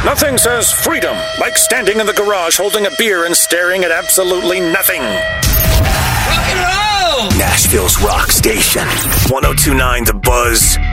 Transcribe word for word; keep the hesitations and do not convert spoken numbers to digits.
Nothing says freedom like standing in the garage holding a beer and staring at absolutely nothing. Rock and roll! Nashville's rock station. one oh two point nine The Buzz.